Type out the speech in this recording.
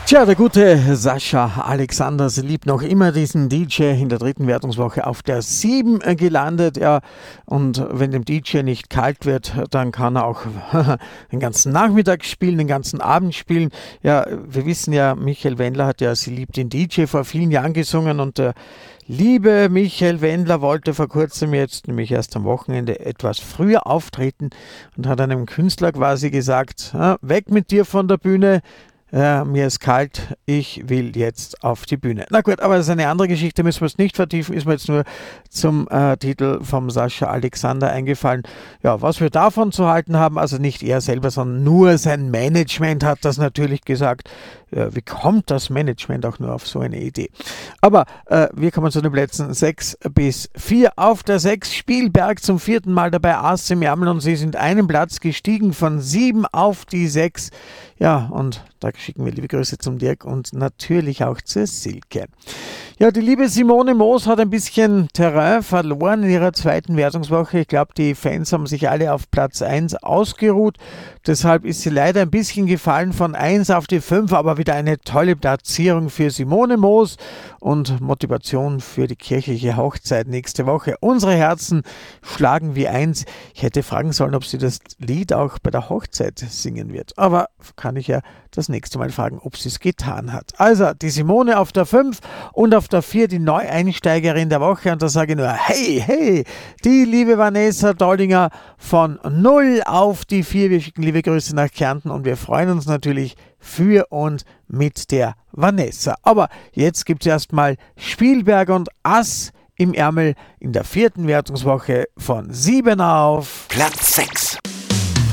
Tja, der gute Sascha Alexander liebt noch immer diesen DJ in der dritten Wertungswoche auf der 7 gelandet. Ja, und wenn dem DJ nicht kalt wird, dann kann er auch den ganzen Nachmittag spielen, den ganzen Abend spielen. Ja, wir wissen ja, Michael Wendler hat ja Sie liebt den DJ vor vielen Jahren gesungen und der liebe Michael Wendler wollte vor kurzem jetzt, nämlich erst am Wochenende, etwas früher auftreten und hat einem Künstler quasi gesagt, weg mit dir von der Bühne. Mir ist kalt, ich will jetzt auf die Bühne. Na gut, aber das ist eine andere Geschichte, müssen wir es nicht vertiefen, ist mir jetzt nur zum Titel vom Sascha Alexander eingefallen. Ja, was wir davon zu halten haben, also nicht er selber, sondern nur sein Management hat das natürlich gesagt. Wie kommt das Management auch nur auf so eine Idee? Aber wir kommen zu den Plätzen 6 bis 4. Auf der 6 Spielberg zum 4. Mal dabei Ass im Ärmel und sie sind einen Platz gestiegen von 7 auf die 6. Ja, und da schicken wir liebe Grüße zum Dirk und natürlich auch zur Silke. Ja, die liebe Simone Moos hat ein bisschen Terrain verloren in ihrer zweiten Wertungswoche. Ich glaube, die Fans haben sich alle auf Platz 1 ausgeruht. Deshalb ist sie leider ein bisschen gefallen von 1 auf die 5, aber wieder eine tolle Platzierung für Simone Moos und Motivation für die kirchliche Hochzeit nächste Woche. Unsere Herzen schlagen wie eins. Ich hätte fragen sollen, ob sie das Lied auch bei der Hochzeit singen wird. Aber kann ich ja das nächste Mal fragen, ob sie es getan hat. Also, die Simone auf der 5 und auf der 4 die Neueinsteigerin der Woche. Und da sage ich nur, hey, die liebe Vanessa Doldinger von 0 auf die 4. Wir schicken liebe Grüße nach Kärnten und wir freuen uns natürlich für und mit der Vanessa. Aber jetzt gibt es erstmal Spielberg und Ass im Ärmel in der 4. Wertungswoche von 7 auf Platz 6.